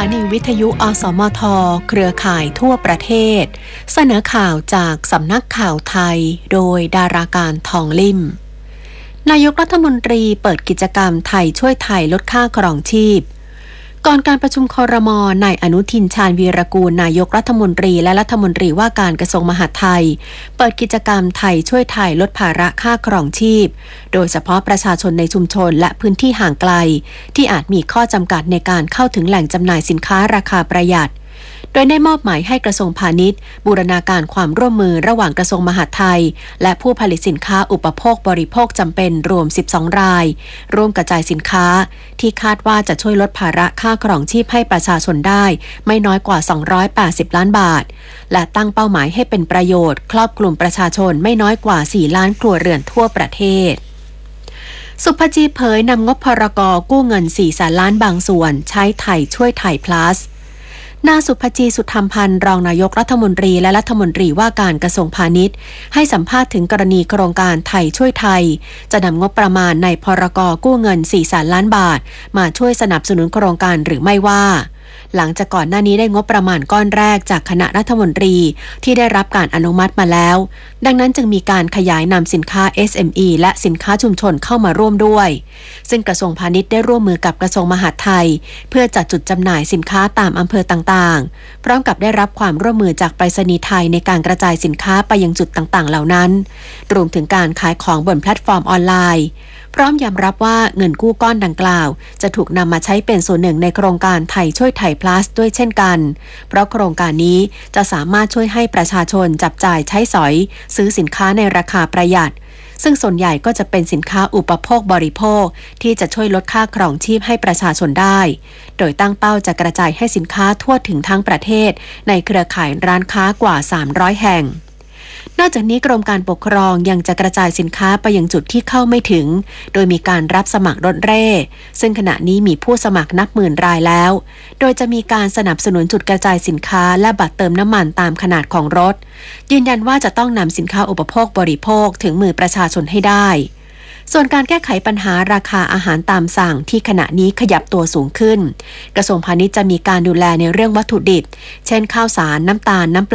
านีวิทยุอสมทเครือข่ายทั่วประเทศเสนอข่าวจากสำนักข่าวไทยโดยดาราการทองลิ่มนายกรัฐมนตรีเปิดกิจกรรมไทยช่วยไทยลดค่าครองชีพก่อนการประชุมครม.นายอนุทินชาญวีรกูลนายกรัฐมนตรีและรัฐมนตรีว่าการกระทรวงมหาดไทยเปิดกิจกรรมไทยช่วยไทยลดภาระค่าครองชีพโดยเฉพาะประชาชนในชุมชนและพื้นที่ห่างไกลที่อาจมีข้อจำกัดในการเข้าถึงแหล่งจำหน่ายสินค้าราคาประหยัดโดยได้มอบหมายให้กระทรวงพาณิชย์บูรณาการความร่วมมือระหว่างกระทรวงมหาดไทยและผู้ผลิตสินค้าอุปโภคบริโภคจำเป็นรวม12รายร่วมกระจายสินค้าที่คาดว่าจะช่วยลดภาระค่าครองชีพให้ประชาชนได้ไม่น้อยกว่า280ล้านบาทและตั้งเป้าหมายให้เป็นประโยชน์ครอบคลุมประชาชนไม่น้อยกว่า4ล้านครัวเรือนทั่วประเทศสุภจีเผยนำงบพรก.กู้เงิน4แสนล้านบางส่วนใช้ไทยช่วยไทย plusนางสุภจีสุธรรมพันธ์รองนายกรัฐมนตรีและรัฐมนตรีว่าการกระทรวงพาณิชย์ให้สัมภาษณ์ถึงกรณีโครงการไทยช่วยไทยจะนำงบประมาณในพรก.กู้เงิน4แสนล้านบาทมาช่วยสนับสนุนโครงการหรือไม่ว่าหลังจากก่อนหน้านี้ได้งบประมาณก้อนแรกจากคณะรัฐมนตรีที่ได้รับการอนุมัติมาแล้วดังนั้นจึงมีการขยายนำสินค้า SME และสินค้าชุมชนเข้ามาร่วมด้วยซึ่งกระทรวงพาณิชย์ได้ร่วมมือกับกระทรวงมหาดไทยเพื่อจัดจุดจำหน่ายสินค้าตามอำเภอต่างๆพร้อมกับได้รับความร่วมมือจากไปรษณีย์ไทยในการกระจายสินค้าไปยังจุดต่างๆเหล่านั้นรวมถึงการขายของบนแพลตฟอร์มออนไลน์พร้อมยอมรับว่าเงินกู้ก้อนดังกล่าวจะถูกนำมาใช้เป็นส่วนหนึ่งในโครงการไทยช่วยไทย plus ด้วยเช่นกันเพราะโครงการนี้จะสามารถช่วยให้ประชาชนจับจ่ายใช้สอยซื้อสินค้าในราคาประหยัดซึ่งส่วนใหญ่ก็จะเป็นสินค้าอุปโภคบริโภคที่จะช่วยลดค่าครองชีพให้ประชาชนได้โดยตั้งเป้าจะกระจายให้สินค้าทั่วถึงทั้งประเทศในเครือข่ายร้านค้ากว่า300แห่งนอกจากนี้กรมการปกครองยังจะกระจายสินค้าไปยังจุดที่เข้าไม่ถึงโดยมีการรับสมัครรถเร่ซึ่งขณะนี้มีผู้สมัครนับหมื่นรายแล้วโดยจะมีการสนับสนุนจุดกระจายสินค้าและบัตรเติมน้ำมันตามขนาดของรถยืนยันว่าจะต้องนำสินค้าอุปโภคบริโภคถึงมือประชาชนให้ได้ส่วนการแก้ไขปัญหาราคาอาหารตามสั่งที่ขณะนี้ขยับตัวสูงขึ้นกระทรวงพาณิชย์จะมีการดูแลในเรื่องวัตถุดิบเช่นข้าวสารน้ำตาลน้ำปลา